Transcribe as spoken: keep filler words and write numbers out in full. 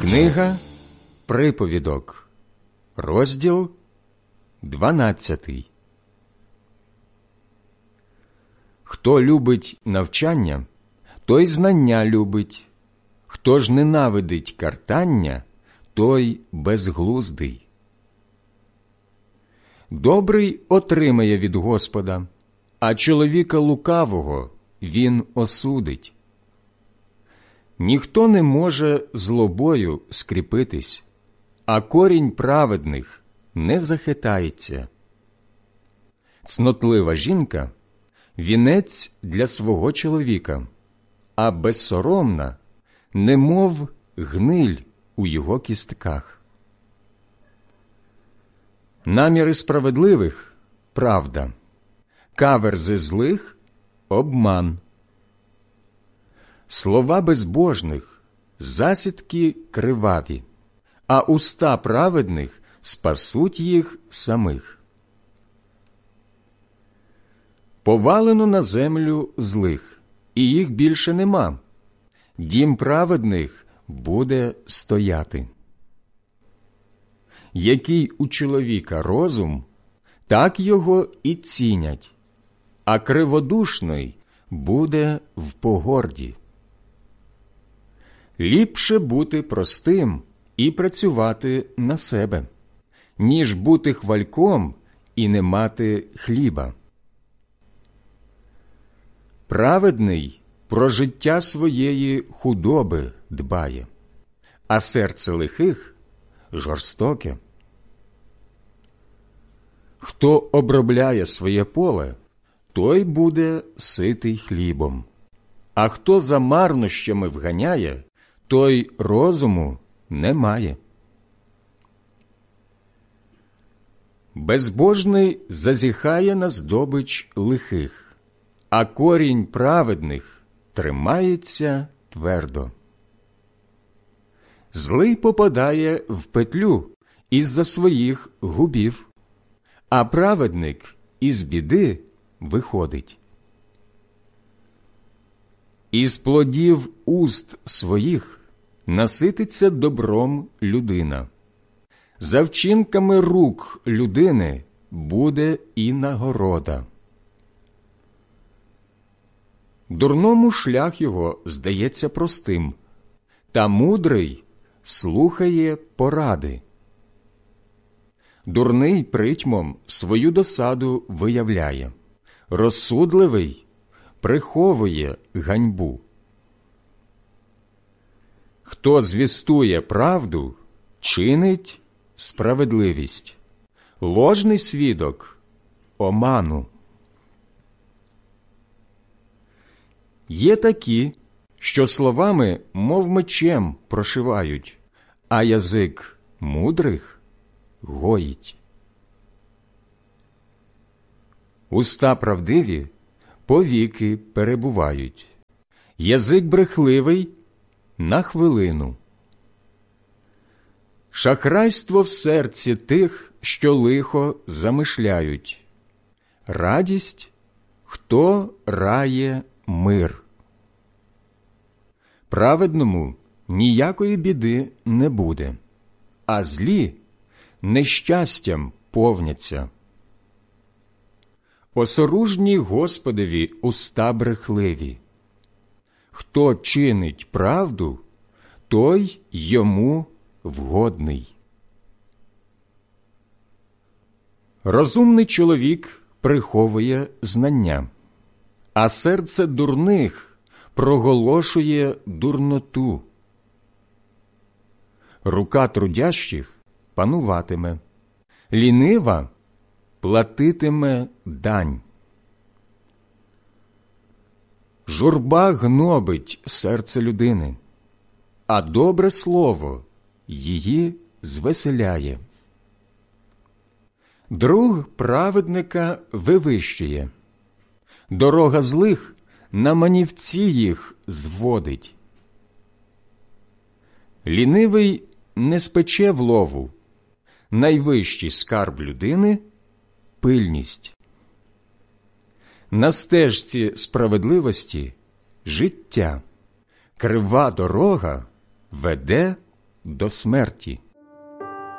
Книга Приповідок, розділ дванадцятий. Хто любить навчання, той знання любить. Хто ж ненавидить картання, той безглуздий. Добрий отримає від Господа, а чоловіка лукавого він осудить. Ніхто не може злобою скріпитись, а корінь праведних не захитається. Цнотлива жінка – вінець для свого чоловіка, а безсоромна – немов гниль у його кістках. Наміри справедливих – правда, каверзи злих – обман. Слова безбожних – засідки криваві, а уста праведних спасуть їх самих. Повалено на землю злих, і їх більше нема. Дім праведних буде стояти. Який у чоловіка розум, так його і цінять, а криводушний буде в погорді. Ліпше бути простим і працювати на себе, ніж бути хвальком і не мати хліба. Праведний про життя своєї худоби дбає, а серце лихих жорстоке. Хто обробляє своє поле, той буде ситий хлібом, а хто за марнощами вганяє, той розуму не має. Безбожний зазіхає на здобич лихих, а корінь праведних тримається твердо. Злий попадає в петлю із-за своїх губів, а праведник із біди виходить. Із плодів уст своїх насититься добром людина. За вчинками рук людини буде і нагорода. Дурному шлях його здається простим, та мудрий слухає поради. Дурний притьмом свою досаду виявляє, розсудливий приховує ганьбу. Хто звістує правду, чинить справедливість, ложний свідок – оману. Є такі, що словами, мов мечем, прошивають, а язик мудрих гоїть. Уста правдиві повіки перебувають, язик брехливий – на хвилину. Шахрайство в серці тих, що лихо замишляють. Радість – хто рає мир. Праведному ніякої біди не буде, а злі нещастям повняться. Осоружні Господові уста брехливі. Хто чинить правду, той йому вгодний. Розумний чоловік приховує знання, а серце дурних проголошує дурноту. Рука трудящих пануватиме, лінива платитиме дань. Журба гнобить серце людини, а добре слово її звеселяє. Друг праведника вивищує, дорога злих на манівці їх зводить. Лінивий не спече в лову, найвищий скарб людини – пильність. На стежці справедливості – життя, крива дорога веде до смерті.